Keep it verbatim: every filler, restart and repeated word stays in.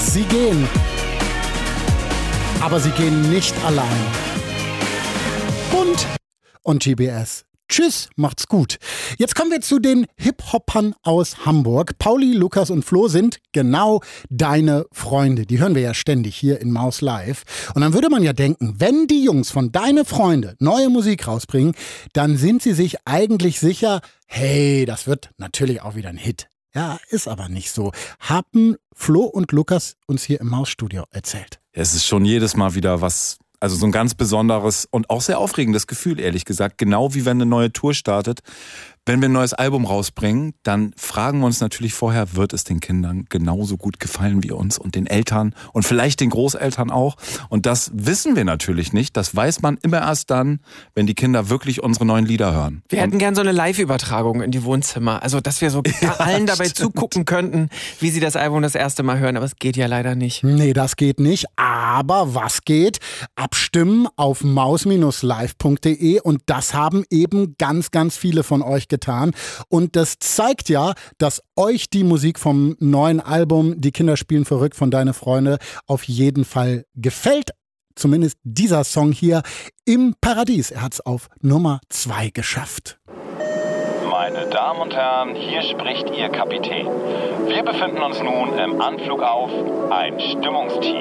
Sie gehen. Aber sie gehen nicht allein. Bund und G B S. Tschüss, macht's gut. Jetzt kommen wir zu den Hip-Hoppern aus Hamburg. Pauli, Lukas und Flo sind genau deine Freunde. Die hören wir ja ständig hier in Maus Live. Und dann würde man ja denken, wenn die Jungs von Deine Freunde neue Musik rausbringen, dann sind sie sich eigentlich sicher, hey, das wird natürlich auch wieder ein Hit. Ja, ist aber nicht so. Haben Flo und Lukas uns hier im Mausstudio erzählt. Es ist schon jedes Mal wieder was... Also so ein ganz besonderes und auch sehr aufregendes Gefühl, ehrlich gesagt. Genau wie wenn eine neue Tour startet. Wenn wir ein neues Album rausbringen, dann fragen wir uns natürlich vorher, wird es den Kindern genauso gut gefallen wie uns und den Eltern und vielleicht den Großeltern auch. Und das wissen wir natürlich nicht. Das weiß man immer erst dann, wenn die Kinder wirklich unsere neuen Lieder hören. Wir hätten gern so eine Live-Übertragung in die Wohnzimmer. Also, dass wir so ja, allen dabei stimmt. zugucken könnten, wie sie das Album das erste Mal hören. Aber es geht ja leider nicht. Nee, das geht nicht. Aber was geht? Abstimmen auf maus live punkt de. Und das haben eben ganz, ganz viele von euch getan. Und das zeigt ja, dass euch die Musik vom neuen Album Die Kinder spielen verrückt von Deine Freunde auf jeden Fall gefällt. Zumindest dieser Song hier im Paradies. Er hat es auf Nummer zwei geschafft. Meine Damen und Herren, hier spricht Ihr Kapitän. Wir befinden uns nun im Anflug auf ein Stimmungstief.